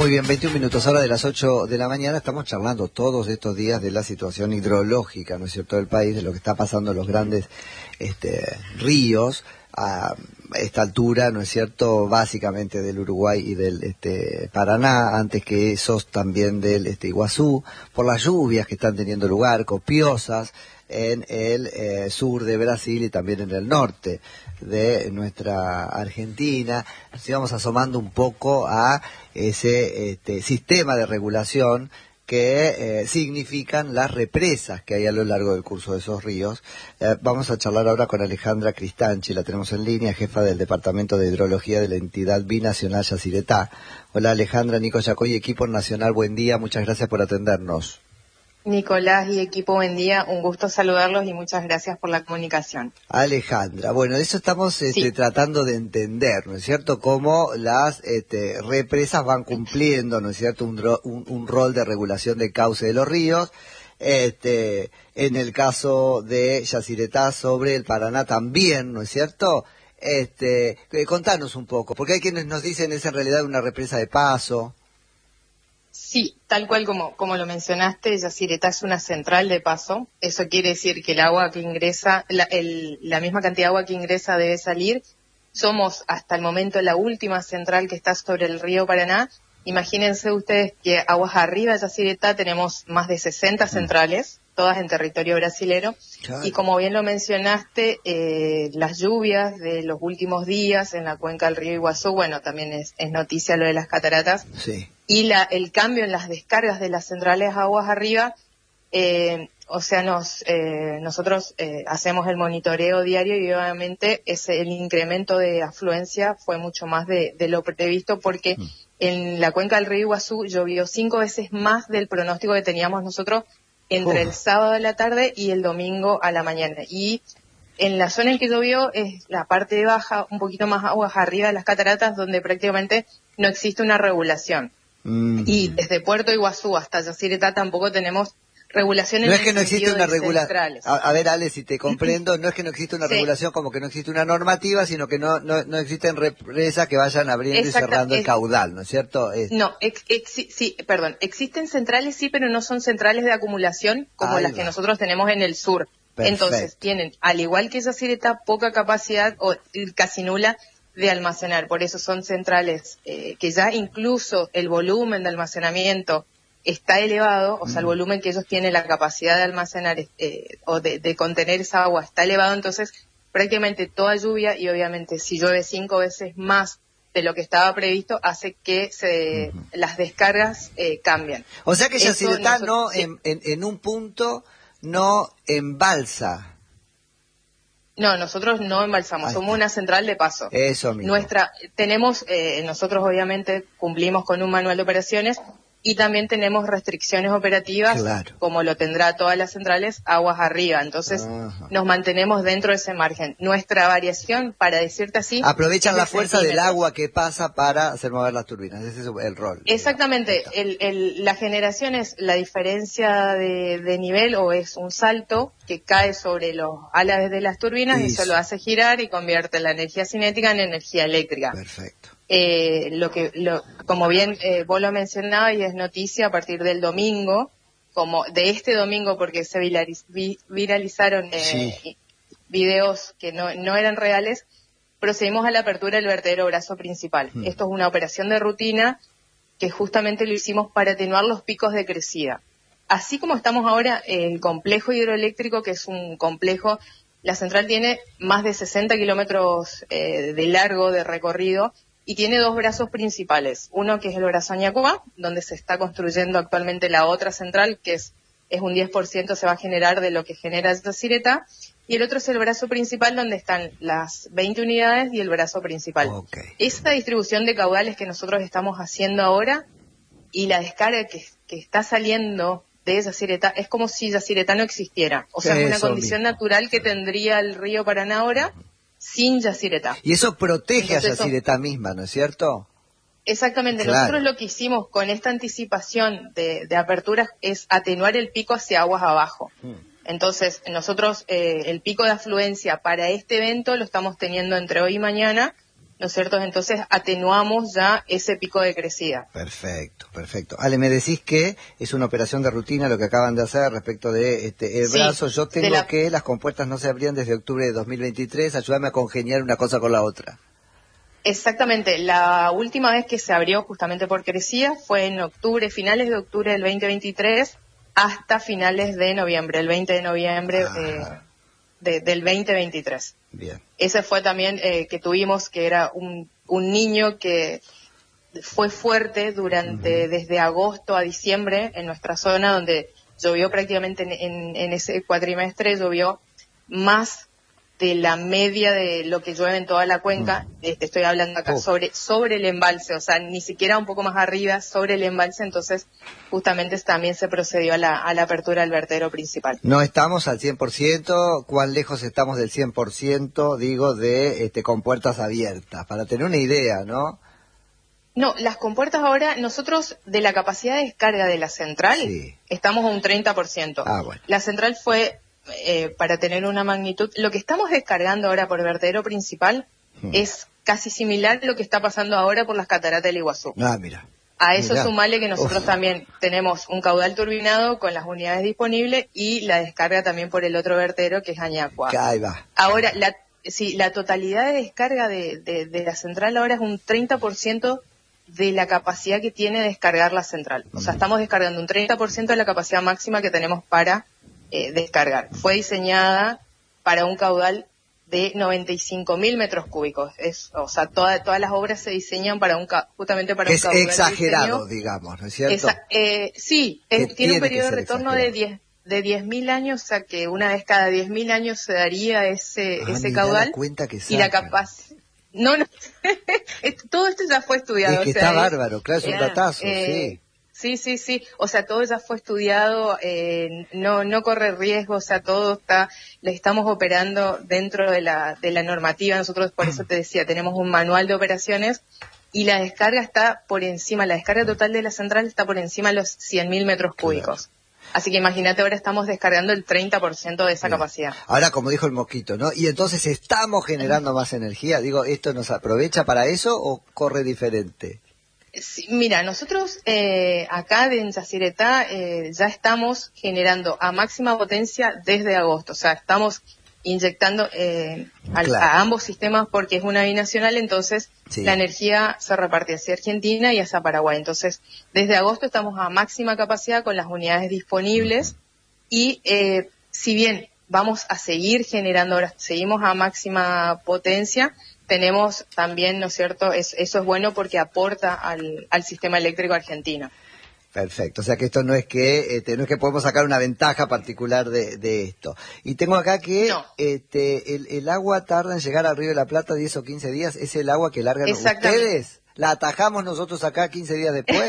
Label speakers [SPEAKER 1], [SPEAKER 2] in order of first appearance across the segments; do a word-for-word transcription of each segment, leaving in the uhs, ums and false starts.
[SPEAKER 1] Muy bien, veintiún minutos, hora de las ocho de la mañana. Estamos charlando todos estos días de la situación hidrológica, ¿no es cierto?, del país, de lo que está pasando en los grandes este, ríos a esta altura, ¿no es cierto?, básicamente del Uruguay y del este, Paraná, antes que esos también del este, Iguazú, por las lluvias que están teniendo lugar, copiosas, en el eh, sur de Brasil y también en el norte de nuestra Argentina. Nos íbamos asomando un poco a ese este, sistema de regulación que eh, significan las represas que hay a lo largo del curso de esos ríos. Eh, vamos a charlar ahora con Alejandra Cristanchi, la tenemos en línea, jefa del Departamento de Hidrología de la entidad binacional Yacyretá. Hola Alejandra, Nico Yacoy, equipo nacional, buen día, muchas gracias por atendernos.
[SPEAKER 2] Nicolás y equipo, buen día, un gusto saludarlos y muchas gracias por la comunicación.
[SPEAKER 1] Alejandra, bueno, eso estamos este, sí. tratando de entender, ¿no es cierto?, cómo las este, represas van cumpliendo, ¿no es cierto?, un, un, un rol de regulación del cauce de los ríos. Este, en el caso de Yacyretá sobre el Paraná también, ¿no es cierto? Este, contanos un poco, porque hay quienes nos dicen es en realidad una represa de paso.
[SPEAKER 2] Sí, tal cual como, como lo mencionaste, Yacyretá es una central de paso. Eso quiere decir que el agua que ingresa, la, el, la misma cantidad de agua que ingresa debe salir. Somos hasta el momento la última central que está sobre el río Paraná. Imagínense ustedes que aguas arriba de Yacyretá tenemos más de sesenta centrales, todas en territorio brasilero. Claro. Y como bien lo mencionaste, eh, las lluvias de los últimos días en la cuenca del río Iguazú, bueno, también es, es noticia lo de las cataratas.
[SPEAKER 1] Sí.
[SPEAKER 2] Y la, el cambio en las descargas de las centrales aguas arriba, eh, o sea, nos, eh, nosotros eh, hacemos el monitoreo diario y obviamente ese, el incremento de afluencia fue mucho más de, de lo previsto porque mm. en la cuenca del río Iguazú llovió cinco veces más del pronóstico que teníamos nosotros entre Uf. el sábado a la tarde y el domingo a la mañana. Y en la zona en que llovió es la parte baja, un poquito más aguas arriba de las cataratas, donde prácticamente no existe una regulación. Mm. Y desde Puerto Iguazú hasta Yacyretá tampoco tenemos regulación.
[SPEAKER 1] No es que no existe una regulación. A, a ver, Ale, si te comprendo, no es que no existe una sí. regulación como que no existe una normativa, sino que no no, no existen represas que vayan abriendo Exacto, y cerrando es, el caudal, ¿no es cierto? Es...
[SPEAKER 2] No, ex, ex, sí, perdón, existen centrales sí, pero no son centrales de acumulación como Ahí las va. que nosotros tenemos en el sur. Perfecto. Entonces, tienen, al igual que Yacyretá, poca capacidad o casi nula de almacenar. Por eso son centrales eh, que ya incluso el volumen de almacenamiento está elevado, o sea, el volumen que ellos tienen, la capacidad de almacenar eh, o de, de contener esa agua está elevado, entonces prácticamente toda lluvia, y obviamente si llueve cinco veces más de lo que estaba previsto, hace que se, uh-huh. las descargas eh, cambien.
[SPEAKER 1] O sea que Yacyretá no, sí. en, en, en un punto no embalsa.
[SPEAKER 2] No, nosotros no embalsamos, somos una central de paso.
[SPEAKER 1] Eso mismo.
[SPEAKER 2] Nuestra, tenemos, eh, nosotros obviamente cumplimos con un manual de operaciones y también tenemos restricciones operativas, claro. como lo tendrá todas las centrales, aguas arriba. Entonces, Ajá. nos mantenemos dentro de ese margen. Nuestra variación, para decirte así...
[SPEAKER 1] Aprovechan la fuerza del agua que pasa para hacer mover las turbinas. Ese es el rol.
[SPEAKER 2] Exactamente. El, el, la generación es la diferencia de, de nivel o es un salto que cae sobre los alas de las turbinas Eso. y se lo hace girar y convierte la energía cinética en energía eléctrica.
[SPEAKER 1] Perfecto.
[SPEAKER 2] Eh, lo que, lo, como bien eh, vos lo mencionabas y es noticia a partir del domingo, como de este domingo porque se viraliz, vi, viralizaron eh, sí. videos que no, no eran reales, procedimos a la apertura del vertedero brazo principal. Hmm. Esto es una operación de rutina que justamente lo hicimos para atenuar los picos de crecida. Así como estamos ahora, el complejo hidroeléctrico, que es un complejo, la central tiene más de sesenta kilómetros eh, de largo de recorrido, y tiene dos brazos principales. Uno que es el brazo Añacoa, donde se está construyendo actualmente la otra central, que es, es un diez por ciento se va a generar de lo que genera Yacyretá. Y el otro es el brazo principal, donde están las veinte unidades y el brazo principal.
[SPEAKER 1] Okay.
[SPEAKER 2] Esta distribución de caudales que nosotros estamos haciendo ahora y la descarga que, que está saliendo de Yacyretá es como si Yacyretá no existiera. O sea, Eso es una condición mismo. natural que tendría el río Paraná ahora, sin Yacyretá.
[SPEAKER 1] Y eso protege Entonces, a Yacyretá eso... misma, ¿no es cierto?
[SPEAKER 2] Exactamente. Claro. Nosotros lo que hicimos con esta anticipación de, de aperturas es atenuar el pico hacia aguas abajo. Hmm. Entonces, nosotros eh, el pico de afluencia para este evento lo estamos teniendo entre hoy y mañana, ¿no es cierto? Entonces atenuamos ya ese pico de crecida.
[SPEAKER 1] Perfecto, perfecto. Ale, me decís que es una operación de rutina lo que acaban de hacer respecto de este el
[SPEAKER 2] Sí,
[SPEAKER 1] brazo. Yo tengo
[SPEAKER 2] la...
[SPEAKER 1] que las compuertas no se abrían desde octubre de dos mil veintitrés. Ayúdame a congeniar una cosa con la otra.
[SPEAKER 2] Exactamente. La última vez que se abrió justamente por crecida fue en octubre, finales de octubre del veinte veintitrés hasta finales de noviembre, el veinte de noviembre eh, de, del veinte veintitrés.
[SPEAKER 1] Bien.
[SPEAKER 2] Ese fue también eh, que tuvimos, que era un, un niño que fue fuerte durante, uh-huh. desde agosto a diciembre en nuestra zona, donde llovió prácticamente en, en, en ese cuatrimestre, llovió más de la media de lo que llueve en toda la cuenca. Uh-huh. Este, estoy hablando acá uh. sobre, sobre el embalse, o sea, ni siquiera un poco más arriba, sobre el embalse, entonces justamente también se procedió a la, a la apertura del vertedero principal.
[SPEAKER 1] No estamos al cien por ciento, ¿cuán lejos estamos del cien por ciento, digo, de este compuertas abiertas? Para tener una idea, ¿no?
[SPEAKER 2] No, las compuertas ahora, nosotros de la capacidad de descarga de la central, sí. estamos a un treinta por ciento.
[SPEAKER 1] Ah, bueno.
[SPEAKER 2] La central fue, eh, para tener una magnitud, lo que estamos descargando ahora por vertedero principal hmm. es casi similar a lo que está pasando ahora por las cataratas del Iguazú.
[SPEAKER 1] Ah, mira.
[SPEAKER 2] A eso
[SPEAKER 1] Mirá.
[SPEAKER 2] sumale que nosotros
[SPEAKER 1] Uf.
[SPEAKER 2] también tenemos un caudal turbinado con las unidades disponibles y la descarga también por el otro vertedero que es Añacua.
[SPEAKER 1] Ahí va.
[SPEAKER 2] Ahora, la, sí, la totalidad de descarga de, de, de la central ahora es un treinta por ciento de la capacidad que tiene de descargar la central. O sea, estamos descargando un treinta por ciento de la capacidad máxima que tenemos para eh, descargar. Fue diseñada para un caudal de noventa y cinco mil metros cúbicos. Es, o sea, toda, todas las obras se diseñan para un justamente para
[SPEAKER 1] es
[SPEAKER 2] un caudal.
[SPEAKER 1] Es exagerado, digamos, ¿no es cierto?
[SPEAKER 2] Esa, eh, sí, es, tiene un periodo de retorno exagerado? de diez de diez mil años, o sea que una vez cada diez mil años se daría ese,
[SPEAKER 1] ah,
[SPEAKER 2] ese caudal.
[SPEAKER 1] La cuenta que
[SPEAKER 2] y la capacidad. No, no, todo esto ya fue estudiado.
[SPEAKER 1] Es que
[SPEAKER 2] o sea,
[SPEAKER 1] está bárbaro, claro, es un datazo,
[SPEAKER 2] eh,
[SPEAKER 1] sí.
[SPEAKER 2] Sí, sí, sí, o sea, todo ya fue estudiado, eh, no no corre riesgo, o sea, todo está, le estamos operando dentro de la de la normativa. Nosotros, por eso te decía, tenemos un manual de operaciones y la descarga está por encima, la descarga total de la central está por encima de los cien mil metros cúbicos. Claro. Así que imagínate, ahora estamos descargando el treinta por ciento de esa Bien. capacidad.
[SPEAKER 1] Ahora, como dijo el Mosquito, ¿no? Y entonces, ¿estamos generando más energía? Digo, ¿esto nos aprovecha para eso o corre diferente?
[SPEAKER 2] Sí, mira, nosotros eh, acá en Yacyretá eh, ya estamos generando a máxima potencia desde agosto. O sea, estamos inyectando eh, al, claro. a ambos sistemas porque es una binacional, entonces sí. la energía se reparte hacia Argentina y hacia Paraguay. Entonces, desde agosto estamos a máxima capacidad con las unidades disponibles uh-huh. y eh, si bien vamos a seguir generando, ahora seguimos a máxima potencia, tenemos también, ¿no es cierto? Es, eso es bueno porque aporta al, al sistema eléctrico argentino.
[SPEAKER 1] Perfecto, o sea que esto no es que este, no es que podemos sacar una ventaja particular de, de esto. Y tengo acá que no. este, el, el agua tarda en llegar al Río de la Plata diez o quince días. ¿Es el agua que largan ustedes? ¿La atajamos nosotros acá quince días después?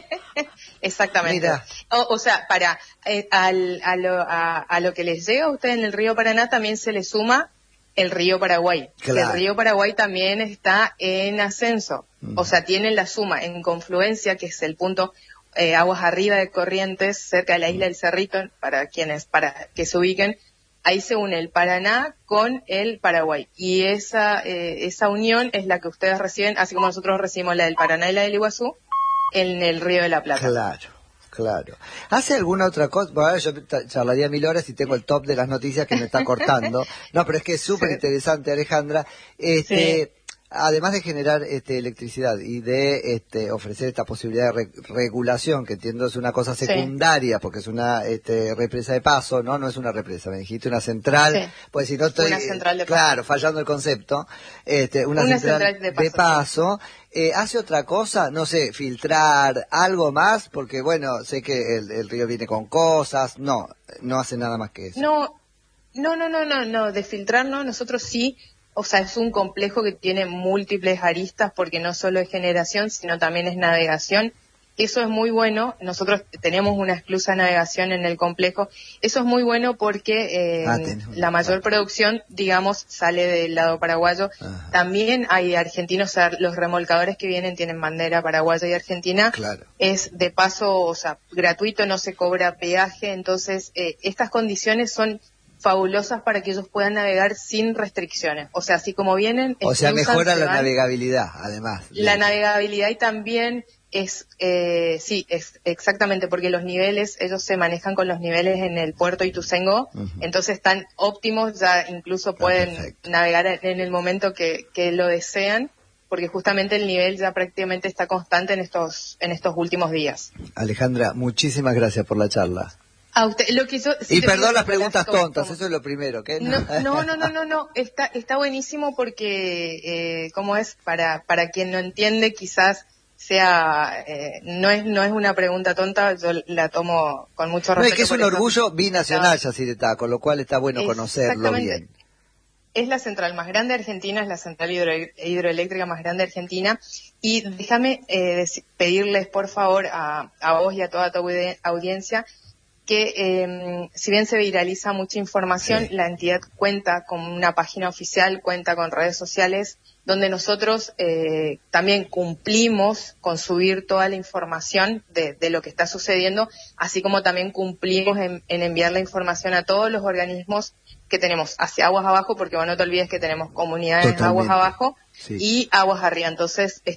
[SPEAKER 2] Exactamente.
[SPEAKER 1] Mira.
[SPEAKER 2] O, o sea, para eh, al, a, lo, a, a lo que les llega a ustedes en el río Paraná también se le suma el río Paraguay.
[SPEAKER 1] Claro.
[SPEAKER 2] El río Paraguay también está en ascenso. Mm. O sea, tiene la suma en confluencia, que es el punto... Eh, aguas arriba de Corrientes, cerca de la isla del Cerrito, para quienes, para que se ubiquen, ahí se une el Paraná con el Paraguay. Y esa, eh, esa unión es la que ustedes reciben, así como nosotros recibimos la del Paraná y la del Iguazú, en el Río de la Plata.
[SPEAKER 1] Claro, claro. ¿Hace alguna otra cosa? Bueno, yo charlaría mil horas y tengo el top de las noticias que me está cortando. No, pero es que es súper sí. interesante, Alejandra. Este... Sí. Además de generar este, electricidad y de este, ofrecer esta posibilidad de re regulación, que entiendo es una cosa secundaria, sí. porque es una este, represa de paso, ¿no? No es una represa, me dijiste una central, sí. pues si no estoy,
[SPEAKER 2] una central de paso.
[SPEAKER 1] Claro, fallando el concepto, este, una,
[SPEAKER 2] una
[SPEAKER 1] central,
[SPEAKER 2] central de paso.
[SPEAKER 1] De paso. Eh, ¿Hace otra cosa? No sé, filtrar algo más, porque bueno, sé que el, el río viene con cosas, no, no hace nada más que eso.
[SPEAKER 2] No, no, no, no, no, no, de filtrar no, nosotros sí. O sea, es un complejo que tiene múltiples aristas porque no solo es generación, sino también es navegación. Eso es muy bueno. Nosotros tenemos una esclusa de navegación en el complejo. Eso es muy bueno porque eh, ah, la mayor producción, digamos, sale del lado paraguayo. Ajá. También hay argentinos, o sea, los remolcadores que vienen tienen bandera paraguaya y argentina.
[SPEAKER 1] Claro.
[SPEAKER 2] Es de paso, o sea, gratuito, no se cobra peaje. Entonces, eh, estas condiciones son fabulosas para que ellos puedan navegar sin restricciones. O sea, así como vienen...
[SPEAKER 1] O sea,
[SPEAKER 2] cruzan,
[SPEAKER 1] mejora la
[SPEAKER 2] van,
[SPEAKER 1] navegabilidad, además.
[SPEAKER 2] La navegabilidad y también es, eh, sí, es exactamente, porque los niveles, ellos se manejan con los niveles en el puerto Ituzaingó, uh-huh. Entonces están óptimos, ya incluso pueden ah, navegar en el momento que, que lo desean, porque justamente el nivel ya prácticamente está constante en estos, en estos últimos días.
[SPEAKER 1] Alejandra, muchísimas gracias por la charla.
[SPEAKER 2] A usted, lo que yo, sí
[SPEAKER 1] y perdón las preguntas tontas, como, eso es lo primero. ¿Qué?
[SPEAKER 2] No, no, no, no, no, no. Está, está buenísimo porque, eh, como es, para, para quien no entiende, quizás sea, eh, no es, no es una pregunta tonta, yo la tomo con mucho respeto.
[SPEAKER 1] No, es que es un orgullo binacional, Yacyretá, con lo cual está bueno conocerlo bien.
[SPEAKER 2] Es la central más grande de Argentina, es la central hidro, hidroeléctrica más grande de Argentina. Y déjame eh, pedirles, por favor, a, a vos y a toda tu audiencia, que eh, si bien se viraliza mucha información, sí. La entidad cuenta con una página oficial, cuenta con redes sociales, donde nosotros eh, también cumplimos con subir toda la información de, de lo que está sucediendo, así como también cumplimos en, en enviar la información a todos los organismos que tenemos hacia aguas abajo, porque bueno, no te olvides que tenemos comunidades Totalmente. Aguas abajo sí. Y aguas arriba, entonces